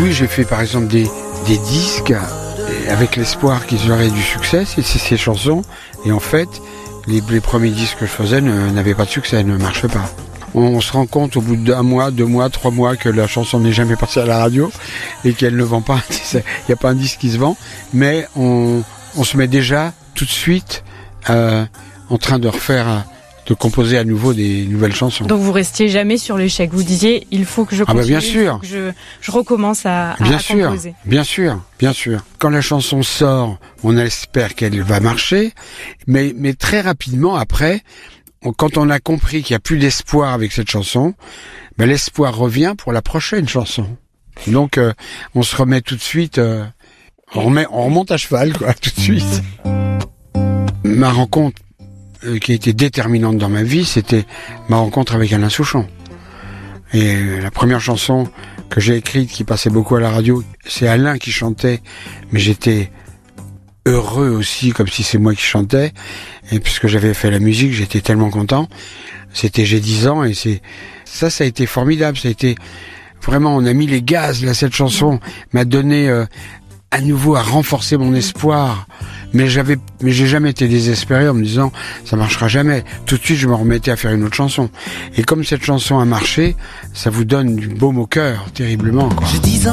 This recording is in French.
Oui, j'ai fait par exemple des disques avec l'espoir qu'ils auraient du succès, ces chansons. Et en fait, les premiers disques que je faisais n'avaient pas de succès, ne marchaient pas. On se rend compte au bout d'1 mois, 2 mois, 3 mois que la chanson n'est jamais passée à la radio et qu'elle ne vend pas. Il n'y a pas un disque qui se vend, mais on se met déjà tout de suite en train de composer à nouveau des nouvelles chansons. Donc vous restiez jamais sur l'échec. Vous disiez, il faut que je continue, bien sûr. il faut que je recommence à composer. Bien sûr. Quand la chanson sort, on espère qu'elle va marcher, mais très rapidement après, quand on a compris qu'il n'y a plus d'espoir avec cette chanson, l'espoir revient pour la prochaine chanson. Donc on se remet tout de suite, on remonte à cheval, quoi, tout de suite. Ma rencontre qui a été déterminante dans ma vie, c'était ma rencontre avec Alain Souchon. Et la première chanson que j'ai écrite, qui passait beaucoup à la radio, c'est Alain qui chantait, mais j'étais heureux aussi, comme si c'est moi qui chantais, et puisque j'avais fait la musique, j'étais tellement content. J'ai 10 ans, et ça a été formidable, ça a été vraiment, on a mis les gaz, là, cette chanson m'a donné à nouveau à renforcer mon espoir, mais j'ai jamais été désespéré en me disant ça marchera jamais. Tout de suite je me remettais à faire une autre chanson, et comme cette chanson a marché, ça vous donne du baume au cœur terriblement, quoi.